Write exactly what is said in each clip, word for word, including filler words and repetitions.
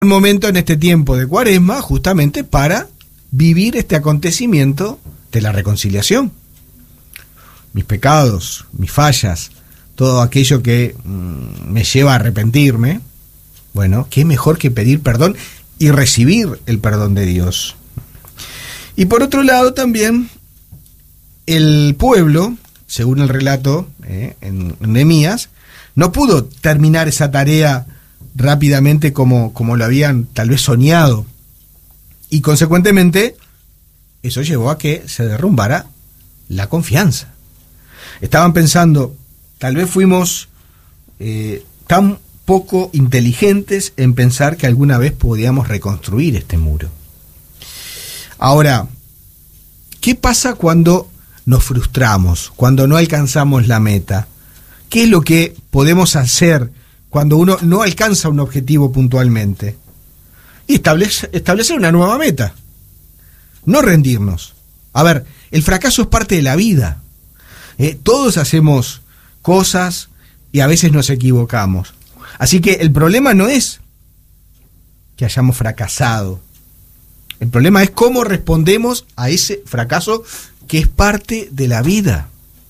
momento en este tiempo de Cuaresma justamente para vivir este acontecimiento de la reconciliación. Mis pecados, mis fallas, todo aquello que mmm, me lleva a arrepentirme, bueno, qué mejor que pedir perdón y recibir el perdón de Dios. Y por otro lado también el pueblo, según el relato eh, en Nehemías, no pudo terminar esa tarea rápidamente como, como lo habían tal vez soñado, y consecuentemente eso llevó a que se derrumbara la confianza. Estaban pensando, tal vez fuimos eh, tan poco inteligentes en pensar que alguna vez podíamos reconstruir este muro. Ahora, ¿qué pasa cuando nos frustramos, cuando no alcanzamos la meta? ¿Qué es lo que podemos hacer cuando uno no alcanza un objetivo puntualmente? Y establece, establecer una nueva meta. No rendirnos. A ver, el fracaso es parte de la vida. ¿eh? Todos hacemos cosas y a veces nos equivocamos. Así que el problema no es que hayamos fracasado. El problema es cómo respondemos a ese fracaso que es parte de la vida.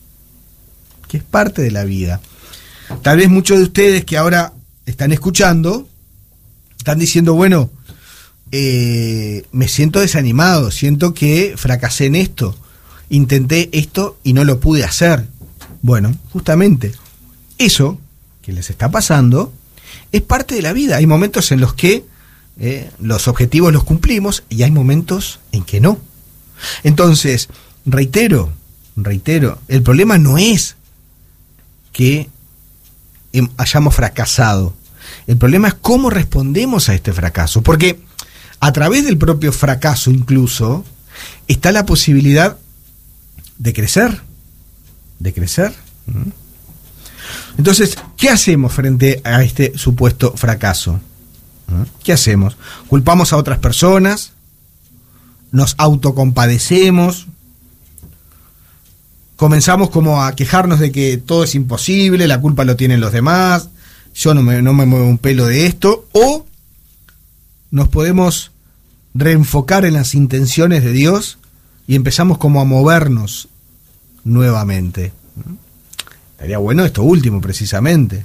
Que es parte de la vida. Tal vez muchos de ustedes que ahora están escuchando están diciendo, bueno, eh, me siento desanimado, siento que fracasé en esto, intenté esto y no lo pude hacer. Bueno, justamente eso que les está pasando es parte de la vida. Hay momentos en los que eh, los objetivos los cumplimos y hay momentos en que no. Entonces, reitero, reitero, el problema no es que hayamos fracasado. El problema es cómo respondemos a este fracaso, porque a través del propio fracaso incluso está la posibilidad de crecer, de crecer. Entonces, ¿qué hacemos frente a este supuesto fracaso? ¿Qué hacemos? ¿Culpamos a otras personas? ¿Nos autocompadecemos? Comenzamos como a quejarnos de que todo es imposible, la culpa lo tienen los demás, yo no me, no me muevo un pelo de esto, o nos podemos reenfocar en las intenciones de Dios y empezamos como a movernos nuevamente. Estaría bueno esto último, precisamente.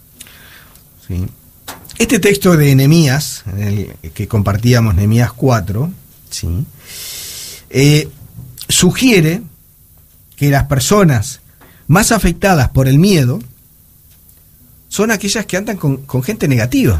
¿Sí? Este texto de Nehemías, en el que compartíamos, Nehemías cuatro, ¿sí? eh, sugiere que las personas más afectadas por el miedo son aquellas que andan con, con gente negativa.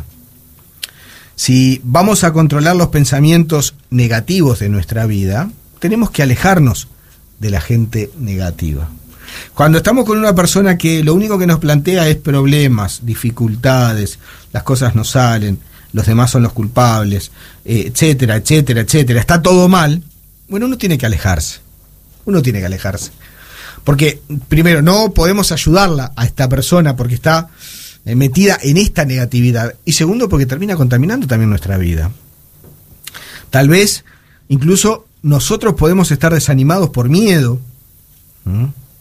Si vamos a controlar los pensamientos negativos de nuestra vida, tenemos que alejarnos de la gente negativa. Cuando estamos con una persona que lo único que nos plantea es problemas, dificultades, las cosas no salen, los demás son los culpables, eh, etcétera, etcétera, etcétera, está todo mal, bueno, uno tiene que alejarse. Uno tiene que alejarse. Porque, primero, no podemos ayudarla a esta persona porque está eh, metida en esta negatividad. Y segundo, porque termina contaminando también nuestra vida. Tal vez, incluso, nosotros podemos estar desanimados por miedo. ¿Mm?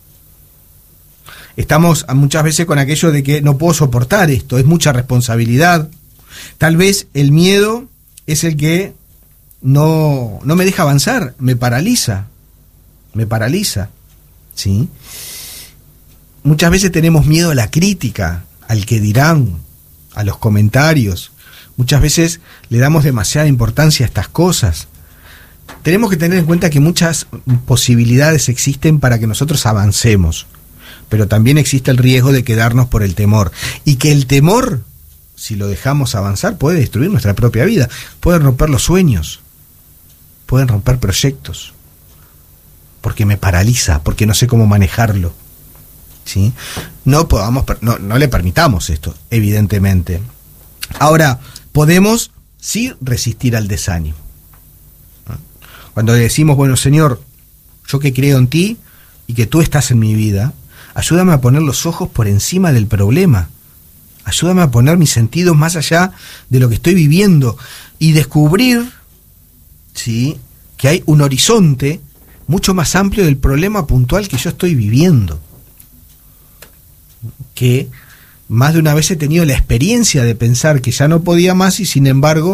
Estamos muchas veces con aquello de que no puedo soportar esto, es mucha responsabilidad. Tal vez el miedo es el que no, no me deja avanzar, me paraliza. Me paraliza, ¿sí? Muchas veces tenemos miedo a la crítica, al que dirán, a los comentarios. Muchas veces le damos demasiada importancia a estas cosas. Tenemos que tener en cuenta que muchas posibilidades existen para que nosotros avancemos, pero también existe el riesgo de quedarnos por el temor. Y que el temor, si lo dejamos avanzar, puede destruir nuestra propia vida, puede romper los sueños, pueden romper proyectos. Porque me paraliza, porque no sé cómo manejarlo, ¿sí? No podamos, no, no le permitamos esto, evidentemente. Ahora, podemos sí resistir al desánimo. Cuando decimos, bueno, Señor, yo que creo en ti y que tú estás en mi vida, ayúdame a poner los ojos por encima del problema. Ayúdame a poner mis sentidos más allá de lo que estoy viviendo y descubrir, ¿sí?, que hay un horizonte mucho más amplio del problema puntual que yo estoy viviendo. Que más de una vez he tenido la experiencia de pensar que ya no podía más y sin embargo